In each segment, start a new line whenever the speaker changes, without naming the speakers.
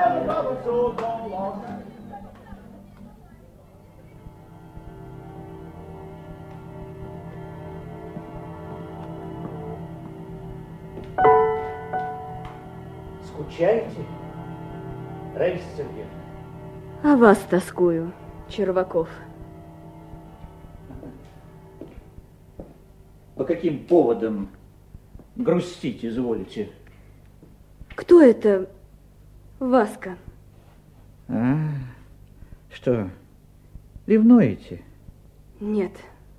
Скучаете, Раиса Сергеевна?
А вас тоскую, Черваков.
По каким поводам грустить изволите?
Кто это Васька?
Что, ревнуете?
Нет.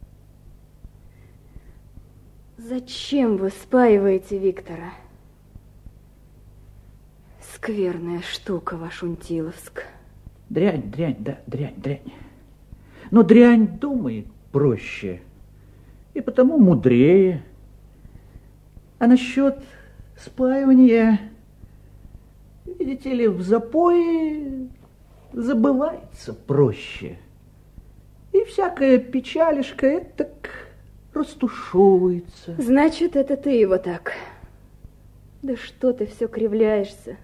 Зачем вы спаиваете Виктора? Скверная штука ваш Унтиловск.
Дрянь, да, дрянь. Но дрянь думает проще и потому мудрее. А насчет спаивания, видите ли, в запое забывается проще. И всякая печалишка этак растушевывается.
Значит, это ты его так. Да что ты все кривляешься?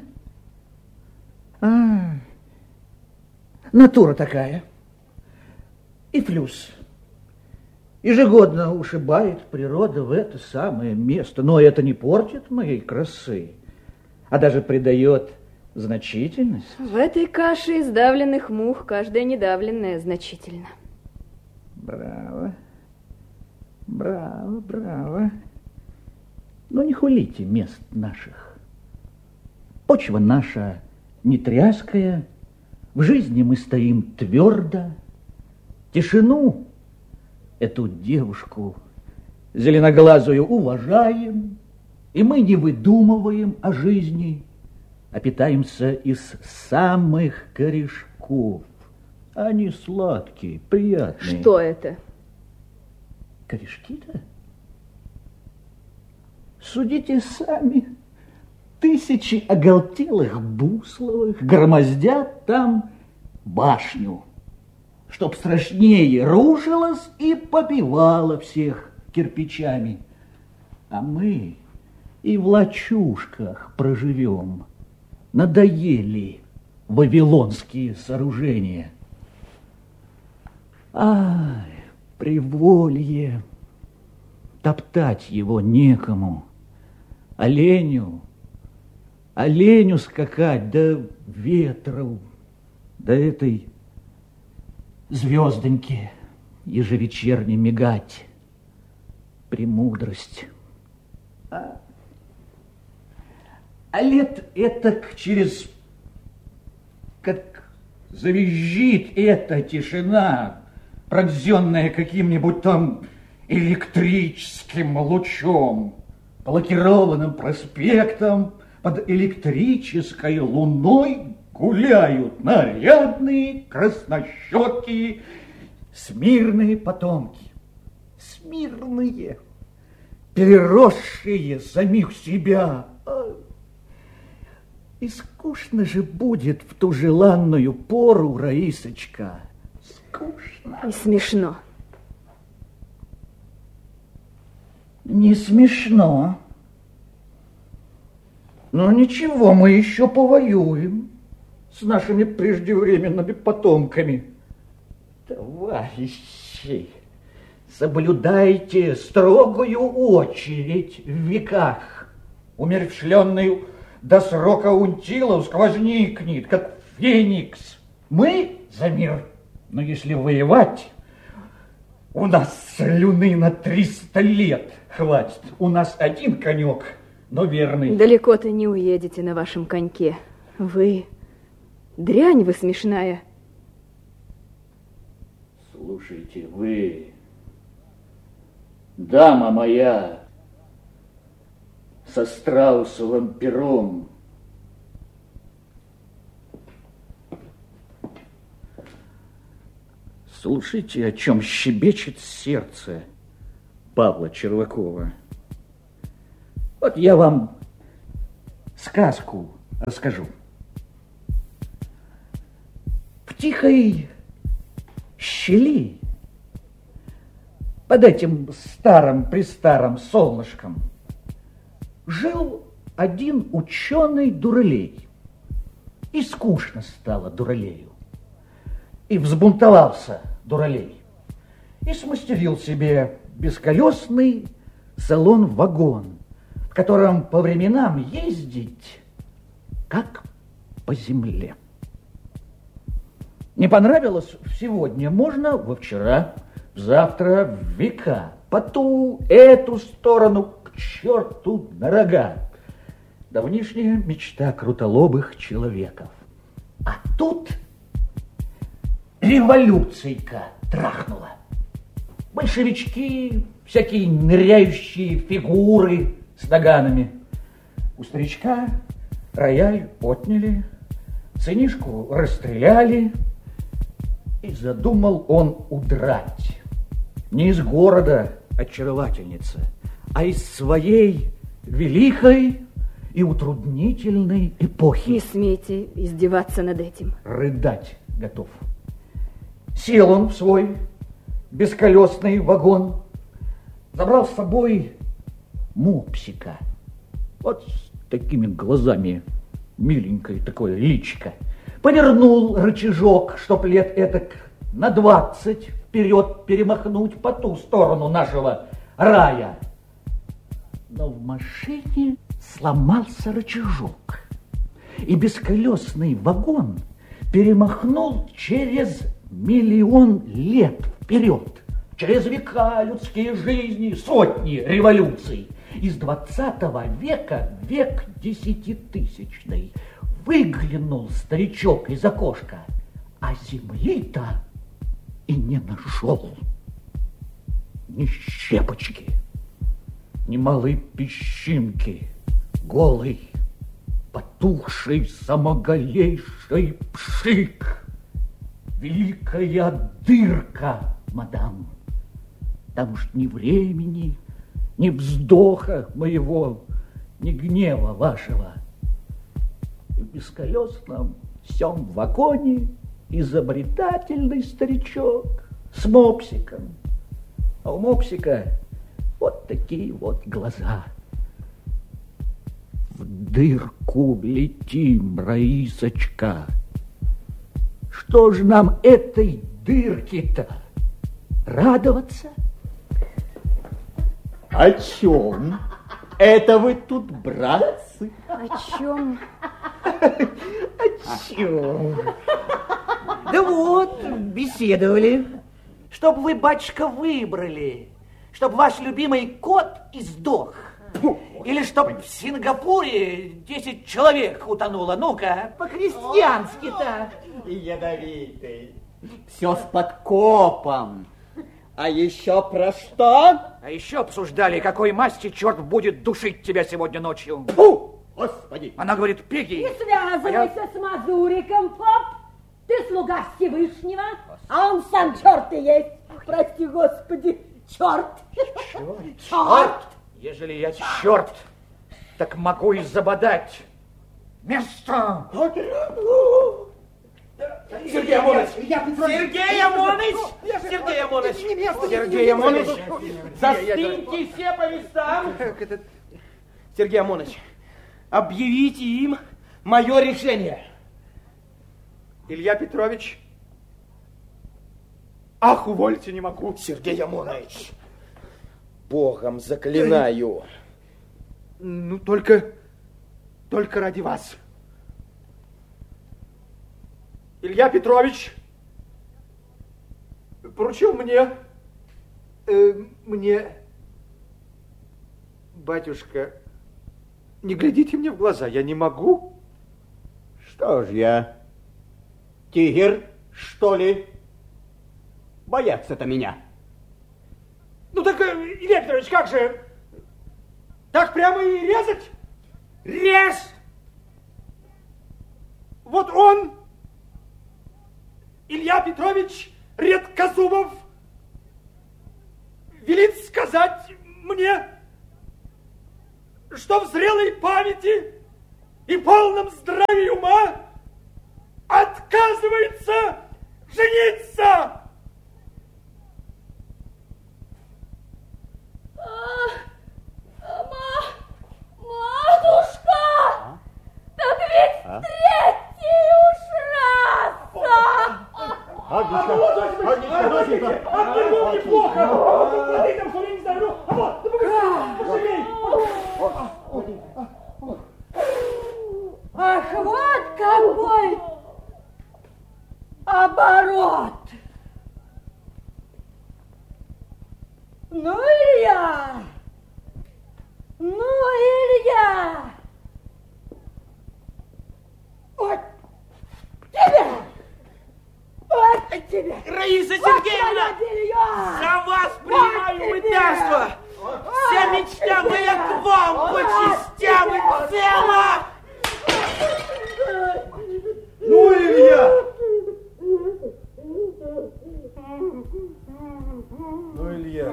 Натура такая. И плюс. Ежегодно ушибает природа в это самое место. Но это не портит моей красы, а даже придает значительность.
В этой каше из давленных мух каждая недавленная значительно.
Браво. Но не хулите мест наших. Почва наша не тряская, в жизни мы стоим твердо. Тишину, эту девушку зеленоглазую, уважаем, и мы не выдумываем о жизни, а питаемся из самых корешков. Они сладкие, приятные.
Что это?
Корешки-то? Судите сами. Тысячи оголтелых бусловых громоздят там башню, чтоб страшнее рушилась и побивала всех кирпичами. А мы и в лачушках проживем. Надоели вавилонские сооружения. Ай, приволье, топтать его некому. Оленю скакать, да ветру, да этой звездоньке ежевечерне мигать. Премудрость. А лет этак через, как завизжит эта тишина, пронзенная каким-нибудь там электрическим лучом, по лакированным проспектам, под электрической луной гуляют нарядные, краснощекие, смирные потомки. Смирные, переросшие самих себя. И скучно же будет в ту желанную пору, Раисочка. Скучно.
И смешно.
Не смешно. Но ничего, мы еще повоюем с нашими преждевременными потомками. Товарищи, соблюдайте строгую очередь в веках. Умерщвленный до срока Унтиловск возникнет, как феникс. Мы за мир, но если воевать, у нас слюны на 300 лет хватит. У нас один конек, но верный.
Далеко-то не уедете на вашем коньке. Вы... дрянь вы смешная.
Слушайте, вы, дама моя, со страусовым пером. Слушайте, о чем щебечет сердце Павла Червакова. Вот я вам сказку расскажу. В тихой щели под этим старым-престарым солнышком жил один ученый-дуралей. И скучно стало дуралею. И взбунтовался дуралей. И смастерил себе бесколесный салон-вагон, в котором по временам ездить, как по земле. Не понравилось сегодня, можно во вчера, завтра, в века, по ту, эту сторону, к черту на рога. Давнишняя мечта крутолобых человеков. А тут революция трахнула. Большевички, всякие ныряющие фигуры с наганами. У старичка рояль отняли, сынишку расстреляли, и задумал он удрать. Не из города, очаровательница, а из своей великой и утруднительной эпохи.
Не смейте издеваться над этим.
Рыдать готов. Сел он в свой бесколесный вагон, забрал с собой мопсика. Вот с такими глазами, миленькое такое личико. Повернул рычажок, чтоб лет этак на 20 вперед перемахнуть по ту сторону нашего рая. Но в машине сломался рычажок, и бесколесный вагон перемахнул через 1 000 000 лет вперед, через века людские жизни, сотни революций. Из 20 века в век 10-тысячный выглянул старичок из окошка, а земли-то и не нашел. Ни щепочки, ни малой песчинки, голый, потухший, самоголейший пшик. Великая дырка, мадам. Там уж ни времени, ни вздоха моего, ни гнева вашего. И в бесколесном сём вагоне изобретательный старичок с мопсиком. А у мопсика вот такие вот глаза. В дырку летим, Раисочка. Что ж нам этой дырке-то радоваться?
О чем это вы тут, братцы?
О чем?
О чем?
Да вот, беседовали. Чтоб вы, батюшка, выбрали. Чтоб ваш любимый кот издох. Или чтоб в Сингапуре 10 человек утонуло. Ну-ка, по-христиански-то.
Ядовитый. Все с подкопом. А еще про что?
А еще обсуждали, какой масти черт будет душить тебя сегодня ночью.
Фу! Господи!
Она говорит, Пеги.
Не связывайся с Мазуриком, поп. Ты слуга Всевышнего, а он сам черт и есть. Прости, Господи, черт.
Черт! Ежели я черт, так могу и забодать. Место!
Сергей Амонович!
Сергей Амонович! Сергей Амонович! Сергей Амонович!
Застыньте все по местам. Сергей Амонович, объявите им мое решение. Илья Петрович, ах, увольте, не могу.
Сергей Амонович! Богом заклинаю.
Ну, только ради вас. Илья Петрович поручил мне, батюшка, не глядите мне в глаза, я не могу.
Что ж я, тигр, что ли? Боятся-то меня.
Ну так, Илья Петрович, как же? Так прямо и резать? Рез! Вот он, Илья Петрович Редкозубов, велит сказать мне, что в зрелой памяти и полном здравии ума отказывается жениться.
Матушка! Так ведь третий!
Доченька, отвернул неплохо. А ты там, что я не знаю, ну, а вот, пожалей.
Ах, вот какой оборот! Ну, Илья! Ну, Илья! Вот тебя! Вот тебя!
Раиса Сергеевна! За вас принимаю мытарство! Вся мечта моя к вам по частям и цело!
Ну, Илья!
Ну, Илья,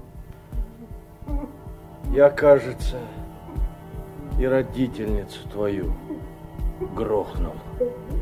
я, кажется, и родительницу твою грохнул.